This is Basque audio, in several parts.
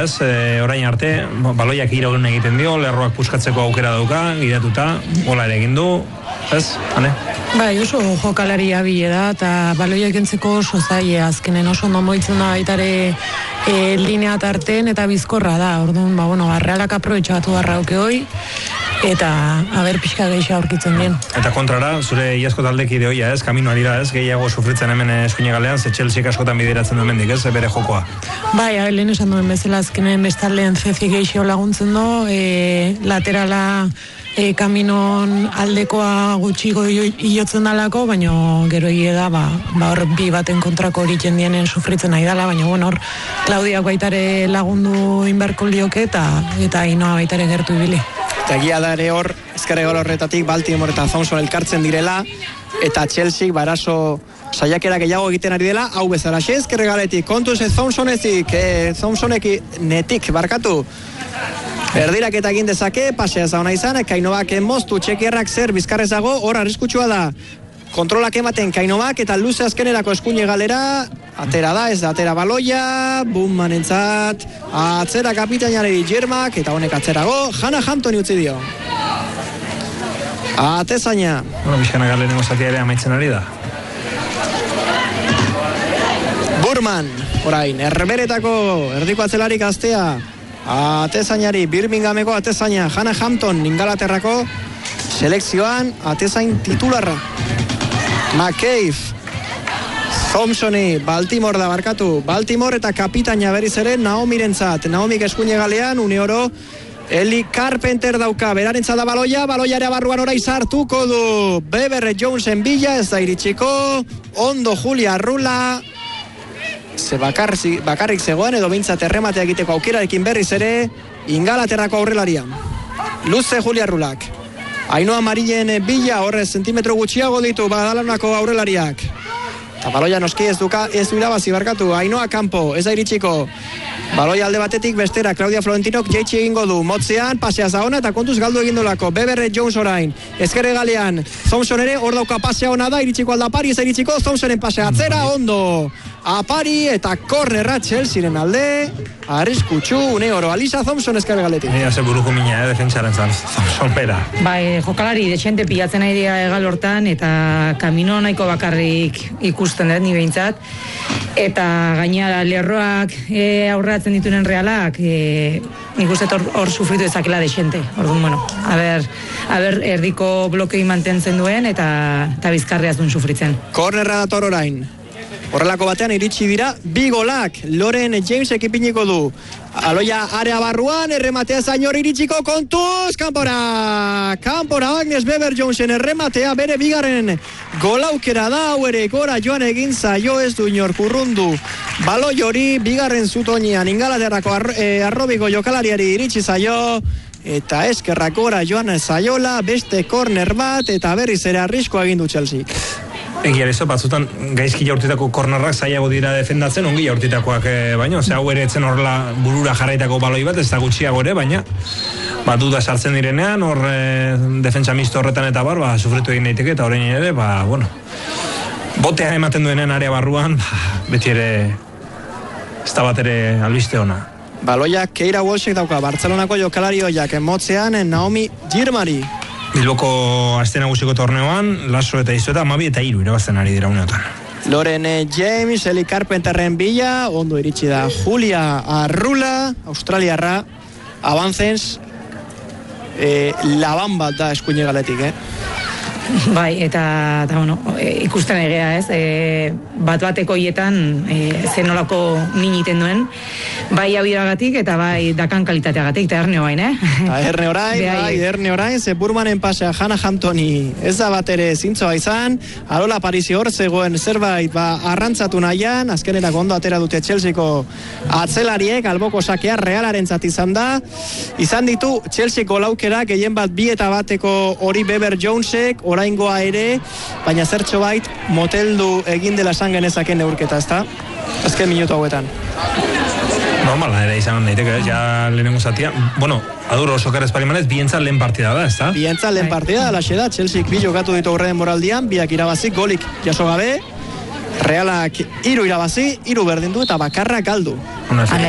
ez? Orain arte, baloiak iraun egiten dio, lerroak puskatzeko aukera dauka, giratuta, gola ere egin du, ez? Hane? Bai, oso jokalari abile da, eta baloiak entzeko oso zaie, azkenen oso ondo moitzen da baitare linea tarten eta bizkorra da, orduan, Realak aprobetxatu barrauke hoi, eta haber pixka gehiago aurkitzen dien. Eta kontrara, zure iazko taldeki deoia, ez? Kaminoari da, ez? Gehiago sufritzen hemen Eskuinegalean, ze Chelsea askotan bideratzen duen mendik, ez? Bere jokoa. Bai, lehen esan duen bezala, azkenen bestaldean Ceci gehiago laguntzen du, laterala Kaminon aldekoa gutxiko iotzen dalako, baina gero hile da, hor bi baten kontrako hori jendienen sufritzen nahi dala, baina hor Klaudiak baitare lagundu inberko lioke eta Ainoa baitare gertu ibili. Eta egia da ere hor, ezkerre gol horretatik Baltimore eta Thompson elkartzen direla, eta Chelsea barazo saiakera gehiago egiten ari dela, hau bezala ezkerre galetik, kontuz Thompsonek netik barkatu. Erdirak eta egin dezake, pasea zauna izan, Kainoak moztu, txekierrak zer bizkarrezago, hor arriskutsua da. Kontrolak ematen Kainoak eta luze azkenerako Eskuine galera, atera da, ez da atera baloia, Bummanentzat, atzera kapitainari Jermak, eta honek atzerago, Hannah Hampton utzi dio. Atezaina. Bizkana galenengo zatia ere amaitzen ari da. Burman, orain, erberetako erdiko atzelarik gaztea, atezainari, Birminghameko atezaina, Hannah Hampton, Ingalaterrako selekzioan, atezain titularra. McCabe, Thompsoni, Baltimore da barkatu, Baltimore eta kapitaina berriz ere Naomirentzat, Naomik Eskuine galean, uneoro, Eli Carpenter dauka, berarentzat da baloiare barruan orai sartuko du, Beber Jonesen bila, ez da iritsiko, ondo Julia Rula, ze bakarrik zegoen edo behintzat errematea egiteko aukerarekin berriz ere Ingalaterrako aurrelaria. Luze Julia Rulak. Ainoa Marilen bila horrez zentimetro gutxiago ditu badalanako aurrelariak. Eta baloia noski ez du irabazi barkatu. Ainoa kanpo, ez da iritsiko. Baloia alde batetik bestera, Claudia Florentinok jeitsi egingo du. Motzean, pasea zaona eta kontuz galdu egindolako. Beber Jones orain. Ezkerre galean, Thompson ere, hor dauka pasea ona da, iritsiko aldapari, ez da iritsiko, Thompsonen pasea atzera, ondo. Apari eta kornerra Chelsearen alde, arriskutsu, une oro, Alisa Thompson ezkerre galetik. Nia ze buruko mina, defentsaren zan, Thompson bera. Bai, jokalari dexente pilatzen nahi dira egal hortan, eta kamino nahiko bakarrik ikusten dut, ni behintzat. Eta gainera lerroak aurratzen ditunen Realak, nik uste hor sufritu ezakela dexente. Orduan, aber erdiko blokei mantentzen duen, eta bizkarreaz duen sufritzen. Kornerra dator orain. Horrelako batean iritsi dira bi golak, Loren Jamesek ipiniko du. Aloia area barruan, errematea zainor iritsiko kontuz, kanpora Agnes Beber Jonesen errematea bere bigarren golaukera da, hau ere gora joan egin zaio ez du inor kurrundu. Baloi hori bigarren zutoinean Ingalaterrako arrobiko jokalariari iritsi zaio, eta eskerrak gora joan zaiola, beste korner bat, eta berriz ere arriskoa egin du Chelsea. Egia ezo, batzutan gaizki jaurtitako kornarrak zailago dira defendatzen, ongi jaurtitakoak baino, hau ere etzen horrela burura jarraitako baloi bat, ez da gutxiago ere, baina duda sartzen direnean, hor defentsa misto horretan eta sufritu egin daiteke, eta horrein ere, botea ematen duenean area barruan, beti ere, ez da bat ere albiste ona. Baloiak Keira Walshek dauka, Bartzelonako jokalarioiak motzean Naomi Girmari. Bilboko aste nagusiko torneoan, Laso eta Izueta, 12 eta 3 irabazten ari dira uneotan. Loren James, Eli Carpenterren bila, ondo iritsi da Julia Arrula, australiarra, Avancens, laban bat da Eskuine galetik, Bai, eta ikusten egea, ez? Bat-bateko hietan zenolako miniten duen, bai abiragatik eta bai dakan kalitateagatik, eta erne orain, erne orain, ze Burmanen pasea Hannah Hamptoni ez da bat ere zintzoa izan, Arola Parisi hor zegoen zerbait arrantzatu nahian, azkenerako ondo atera dute Chelseako atzelariek, alboko sakea Realarentzat izan da, izan ditu Chelsea golaukera, gehien bat 2 eta bateko hori Beber Jonesek, oraingoa ere, baina zertxo bait moteldu egin dela esan genezaken neurketa, ezta? Azken minutu hauetan. Normala ere izan daiteke, ja lehenengo zatia. Aduro sokarez parimanez, bientzat lehen partida da, ezta? Bientzat lehen partida, alaxe da, Chelseak 2 jokatu ditu horren moraldian, 2 irabazi, golik jaso gabe, Realak 3 irabazi, 3 berdin du eta bakarra galdu. Hala ere,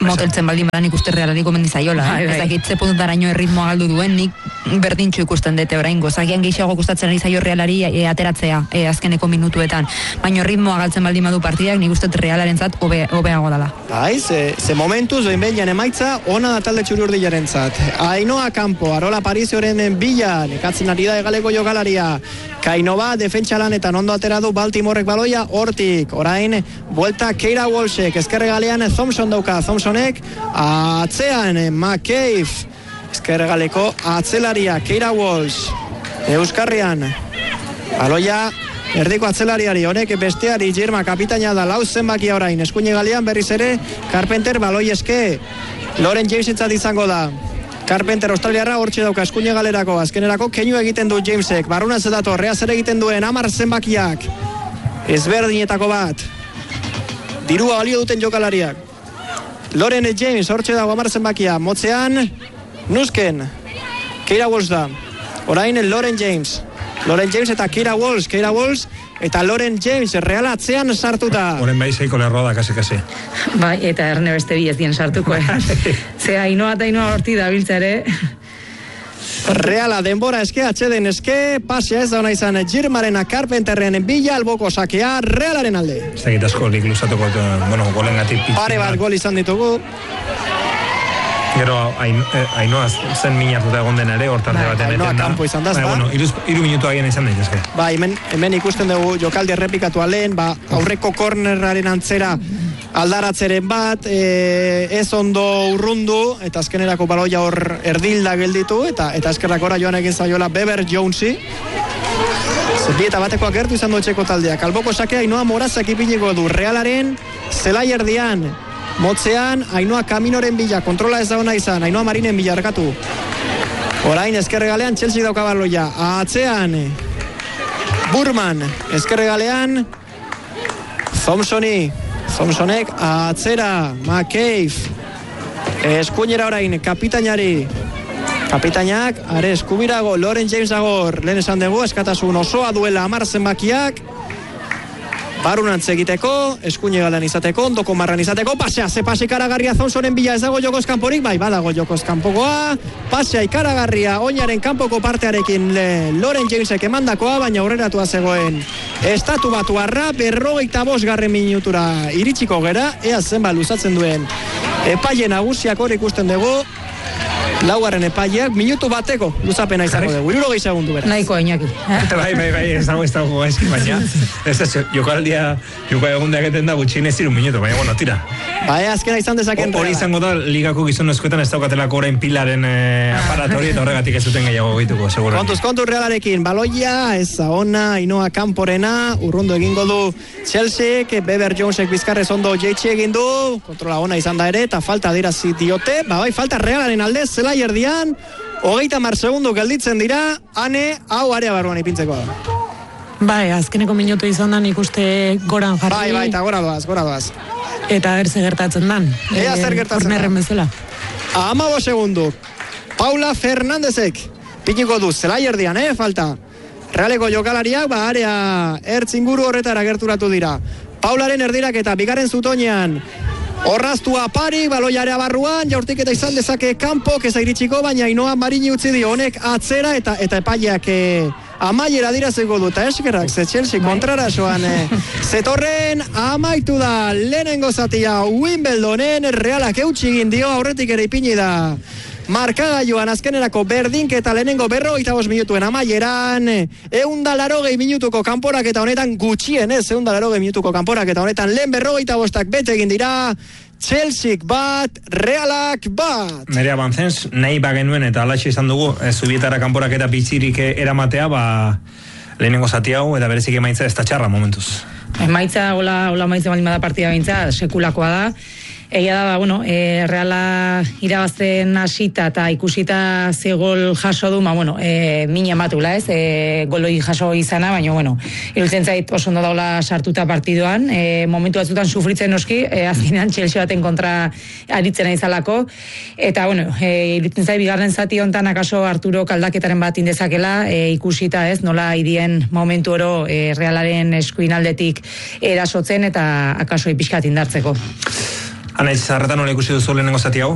moteltzen baldin bada nik uste Realari gomendi zaiola. Ez dakit ze puntutaraino erritmoa galdu duen, nik berdintxo ikusten dute oraingo. Zagian gehiago gustatzen ari zaio Realari ateratzea azkeneko minutuetan. Baina ritmoa galtzen baldin badu partidak, nik uste Realarentzat hobeago dela. Bai, ze momentuz doin behin emaitza ona da talde txuri-urdilarentzat. Ainhoa Campo, Arola Parizioren bila, nekatzen ari da egaleko jokalaria. Kainova defentsa lanetan ondo atera du Baltimorek baloia hortik. Orain, buelta Keira Walshek, ezkerregalean Thompson dauka. Thompsonek atzean McCabe, ezkerregaleko atzelaria Keira Walsh. Euskarrian, baloia erdiko atzelariari, honek besteari Jirma kapitaina da, lau zenbakia orain. Eskuine galean berriz ere Carpenter baloi eske. Loren Jamesentzat izango da. Carpenter australiarra hortxe dauka eskuine galerako, azkenerako keinu egiten du Jamesek, barruna zedato, rea zer egiten duen 10 zenbakiak, ezberdinetako bat, dirua balio duten jokalariak. Loren James hortxe dago 10 zenbakia, motzean, Nusken, Keira Walsh da, orain Loren James eta Keira Walsh, eta Loren James Real atzean sartuta. Oren bai zeiko lerroa da, kasi. Bai, eta erne beste bi ez dien sartuko, Ze Ainhoa horti da biltza ere. Reala denbora eske, atxeden eske, pasea ez da ona izan Jirmarena Carpenterren bila alboko sakea Realaren alde. Ez dakit asko lik luzatuko, golen gatik pitzik. Pare bat gol izan ditugu. Gero, Ainhoa zen minatuta egon den ere, hortarte baten eten da. Ainhoa Campo izan da, iru minutu agian izan daitezke. Ba, hemen ikusten dugu jokaldi errepikatu alen, aurreko kornerraren antzera aldaratzeren bat, ez ondo urrundu, eta azkenerako baloia hor erdilda gelditu, eta eskerrakora joan egin zaiola Beber Jonesi. Zerbieta batekoak gertu izan dutxeko taldeak. Alboko sakea Ainhoa Morazak ipiniko du Realaren zelai erdian. Motzean, Ainhoa Kaminoren bila, kontrola ez da ona izan, Ainhoa Marinen bila arkatu. Orain, ezkerregalean, Chelsea dauka baloia. Atzean, Burman, ezkerregalean, Thompsonek, atzera, McCabe, eskuinera orain, kapitainak, are eskubirago, Loren James agor, lehen esan dugu, eskatasun osoa duela 10 zenbakiak, barunantz egiteko, eskuine galan izateko, ondoko marran izateko, pasea, ze pase ikaragarria Thompsonen bila, ez dago jokoz kanporik, bai, badago jokoz kanpokoa, pasea ikaragarria, oinaren kanpoko partearekin Loren Jamesek emandakoa, baina aurreratua zegoen Estatu Batuarra, 45. minutura iritsiko gera, ea zenba luzatzen duen epaile nagusiak hor ikusten dugu, laugarren epaileak, minutu bateko luzapena izango dugu, 60 segundu beraz. Nahiko Iñaki. Bai, ez dago gaizki, baina jokaldia egundeak eten da gutxienez 3 minutu, baina bueno, tira. Bai, azkena izan dezaken hori izango da, ligako gizonezkoetan ez daukatelako orain pilaren aparatori, eta horregatik ez duten gehiago gehituko, seguro. Kontuz Realarekin, baloia, ez ona, Ainhoa Camporena, urrundu egingo du Chelsea, Beber Jonesek bizkarrez ondo jeitsi egin du, kontrola ona izan da ere, eta falta dirazi diote, bai, falta Realaren alde, zelai erdian, 30 segundu gelditzen dira, hau area barruan ipintzeko da. Bai, azkeneko minutu izan da nik uste goran jarri. Bai, eta gora doaz. Eta zer gertatzen dan. Ea zer gertatzen dan. Kornerren bezala. 15 segundu. Paula Fernandezek piniko du, zelai erdian, falta. Realeko jokalariak, area ertzinguru horretara gerturatu dira. Paularen erdirak eta bigarren zutoinean orraztua pari, baloiarea barruan, jaurtik eta izan dezake kanpok ez iritsiko, baina Ainhoa Marini utzi dio, honek atzera eta epaileak amaiera dirazeko du, eta eskerrak, ze Chelsea kontrara soan, zetorren amaitu da lehenengo zatia Wimbledonen, Realak eutxigin dio, aurretik ere ipini da markagailuan azkenerako berdinketa lehenengo 45 minutuen amaieran, 180 minutuko kanporaketa honetan gutxienez, 180 minutuko kanporaketa honetan lehen 45 bete egin dira, Chelseak bat, Realak bat. Nerea Banzens, nahi bagenuen eta alaxe izan dugu, zubietara kanporaketa bitxirik eramatea, lehenengo zati hau, eta berezik emaitza ez da txarra momentuz. Emaitza, hola maitza baldin bada partida gaintza, sekulakoa da. Egia da, Reala irabazten hasita eta ikusita ze gol jaso du, min ematula ez, goloi jaso izana, baina, iruditzen zait oso ondo daula sartuta partiduan, momentu batzutan sufritzen noski, azkenean Chelsea baten kontra aritzen izalako, eta, iruditzen zait bigarren zati hontan akaso Arturo kaldaketaren bat indezakela, ikusita ez, nola idien momentu oro Realaren eskuinaldetik erasotzen eta akaso ipixkat indartzeko. Anaiz, zarretan nola ikusi duzu lehenengo zati hau?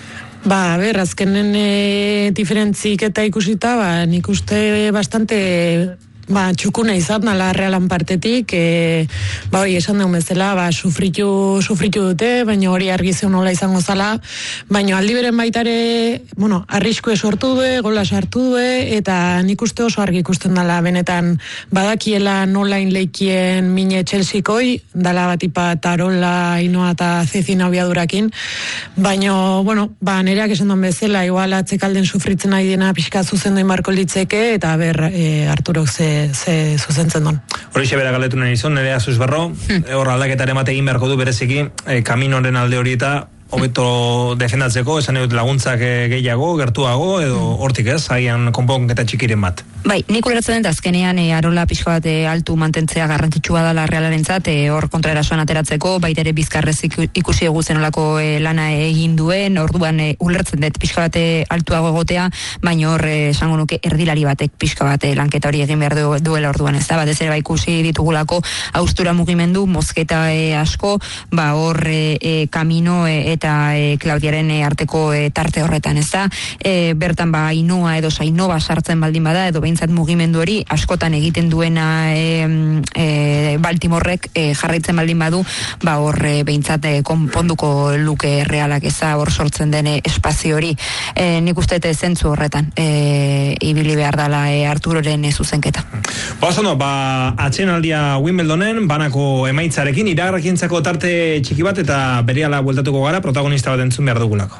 Azkenen diferentzik eta ikusita, nik uste bastante txukuna izan nala Realan partetik, esan dugu bezala, sufritu dute, baina hori argi zeu nola izango zala, baina aldi beren baitare, arriskue sortu du, gola sartu du, eta nik uste oso argi ikusten dala, benetan badakiela nola inleikien mine Chelseakoi, dala batipa Tarola, Inoa eta Zezina obiadurakin, baina, nereak esan duen bezala, igual atzekalden sufritzen nahi dena pixka zuzendu inbarko litzeke, eta Arturok ze zuzentzen duen. Horixe bera galetu nahi izan, nire azuz barro, hor aldaketaren bat egin beharko du bereziki, kaminoren alde hori eta hobeto defendatzeko, esan dut laguntzak gehiago, gertuago, edo hortik ez, agian konponketa txikiren bat. Bai, nik ulertzen dut azkenean Arola pixko bat altu mantentzea garrantzitsua dela Realarentzat, hor kontraerasoan ateratzeko, baita ere bizkarrez ikusi egu zenolako lana egin duen, orduan ulertzen dut pixka bat altuago egotea, baina hor esango nuke erdilari batek pixka bat lanketa hori egin behar duela orduan, ez da, batez ere ikusi ditugulako haustura mugimendu, mozketa asko, hor Kamino eta Klaudiaren arteko tarte horretan, ez da, bertan Ainoa edo Sainova sartzen baldin bada, edo behintzat mugimendu hori askotan egiten duena Baltimorek jarraitzen baldin badu, hor behintzat konponduko luke Realak, ez da, hor sortzen den espazio hori. Nik uste zentzu horretan ibili behar dela Arturoren zuzenketa. Atxenaldia Wimbledonen banako emaitzarekin iragarrientzako tarte txiki bat eta berehala bueltatuko gara protagonista bat entzun behar dugulako.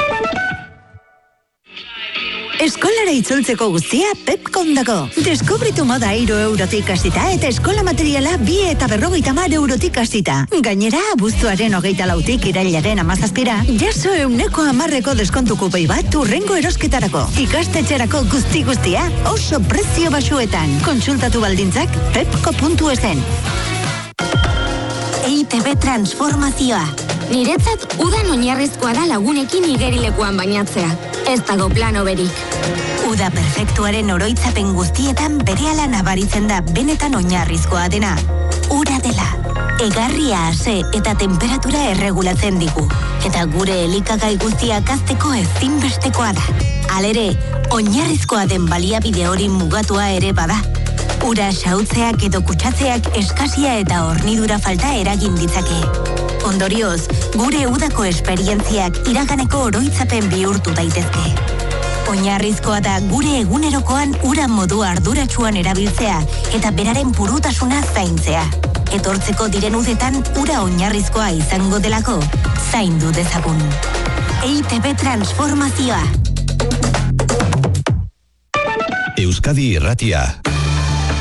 Eskolara itzultzeko guztia Pepcom dago. Deskubritu moda €3 hasita eta eskola materiala 2 eta 50 eurotik hasita. Gainera, abuztuaren 24tik irailaren 17ra, jaso 110% deskontu kupoi bat hurrengo erosketarako. Ikastetxerako guztia oso prezio baxuetan. Kontsultatu baldintzak pepco.esen. EITB transformazioa. Niretzat udan oinarrizkoa da lagunekin igerilekuan bainatzea. Ez dago plano berik. Uda perfektuaren oroitzapen guztietan berehala nabaritzen da benetan oinarrizkoa dena. Ura dela. Egarria ase eta temperatura erregulatzen digu. Eta gure elikagai guztiak hazteko ezinbestekoa da. Halere, oinarrizkoa den baliabide hori mugatua ere bada. Ura xautzeak edo kutsatzeak eskasia eta hornidura falta eragin ditzake. Ondorioz, gure udako esperientziak iraganeko oroitzapen bihurtu daitezke. Oinarrizkoa da gure egunerokoan ura modu arduratsuan erabiltzea eta beraren purutasuna zaintzea. Etortzeko diren udetan ura oinarrizkoa izango delako, zaindu dezagun. EITB transformazioa. Euskadi Irratia.